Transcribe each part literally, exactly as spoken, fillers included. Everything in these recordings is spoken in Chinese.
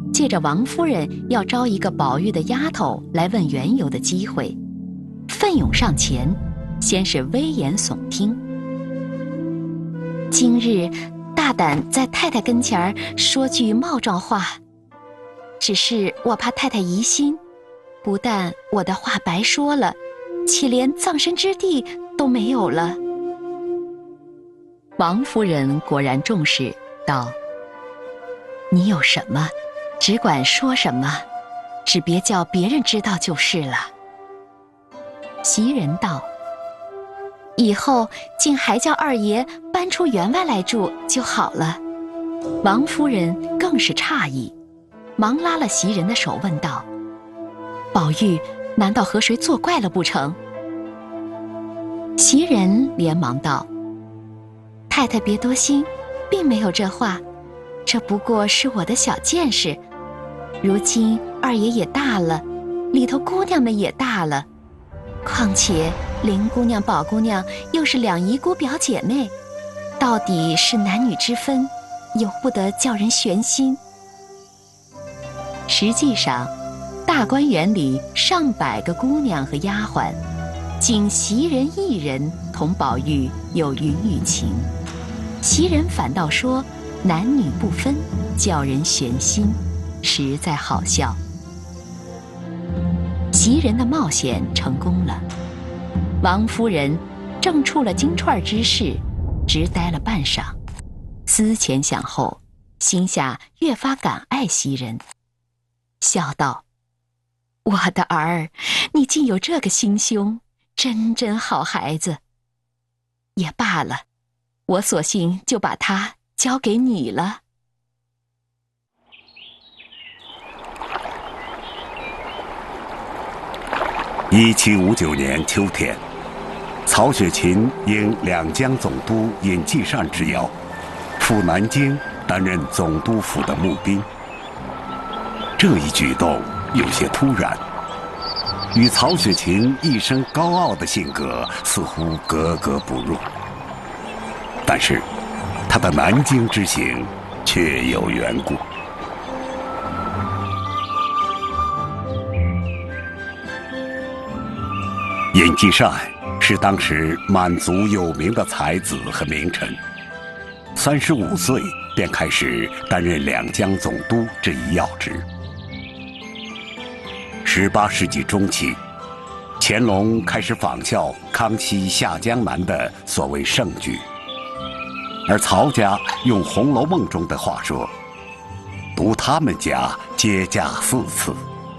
借着王夫人要招一个宝玉的丫头来问缘由的机会，奋勇上前，先是危言耸听。今日大胆在太太跟前儿说句冒撞话，只是我怕太太疑心，不但我的话白说了，且连葬身之地都没有了。王夫人果然重视，道：你有什么只管说什么，只别叫别人知道就是了。袭人道：以后竟还叫二爷搬出园外来住就好了。王夫人更是诧异，忙拉了袭人的手问道：宝玉难道和谁作怪了不成？袭人连忙道：太太别多心，并没有这话，这不过是我的小见识。如今二爷也大了，里头姑娘们也大了，况且林姑娘宝姑娘又是两姨姑表姐妹，到底是男女之分，由不得叫人悬心。实际上大观园里上百个姑娘和丫鬟，仅袭人一人同宝玉有云雨情，袭人反倒说男女不分，叫人悬心，实在好笑。袭人的冒险成功了，王夫人正触了金钏之事，直呆了半晌，思前想后，心下越发感爱袭人，笑道：我的儿，你竟有这个心胸，真真好孩子。也罢了，我索性就把他交给你了。 一七五九年秋天，曹雪芹应两江总督尹继善之邀，赴南京担任总督府的募兵。这一举动有些突然，与曹雪芹一生高傲的性格似乎格格不入。但是他的南京之行确有缘故。尹继善是当时满族有名的才子和名臣，三十五岁便开始担任两江总督这一要职。十八世纪中期，乾隆开始仿效康熙下江南的所谓盛举，而曹家用《红楼梦》中的话说，读他们家接驾四次。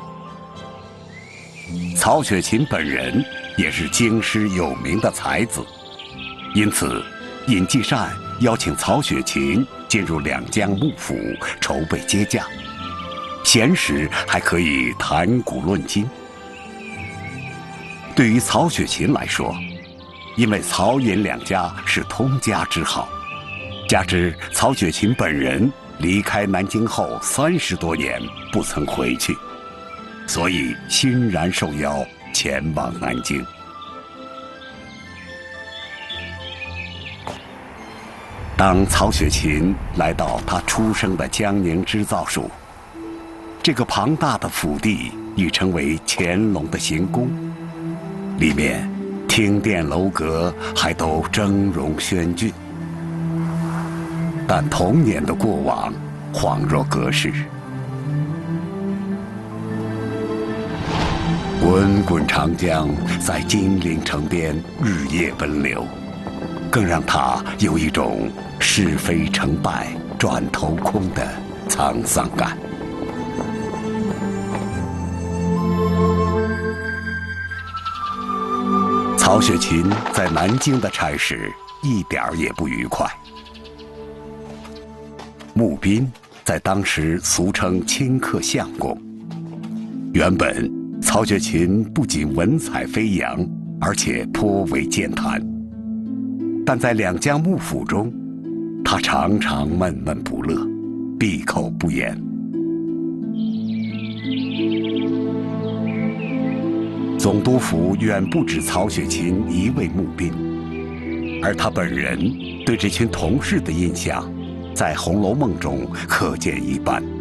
曹雪芹本人也是京师有名的才子，因此尹继善邀请曹雪芹进入两江幕府筹备接驾，闲时还可以谈古论今。对于曹雪芹来说，因为曹尹两家是通家之好，加之曹雪芹本人离开南京后三十多年不曾回去，所以欣然受邀前往南京。当曹雪芹来到他出生的江宁织造署，这个庞大的府邸已成为乾隆的行宫，里面厅殿楼阁还都峥嵘轩峻。但童年的过往恍若隔世，滚滚长江在金陵城边日夜奔流，更让他有一种是非成败转头空的沧桑感。曹雪芹在南京的差事一点儿也不愉快。募兵在当时俗称清客相公，原本曹雪芹不仅文采飞扬，而且颇为健谈，但在两江幕府中，他常常闷闷不乐，闭口不言。总督府远不止曹雪芹一位募兵，而他本人对这群同事的印象在《红楼梦》中可见一斑。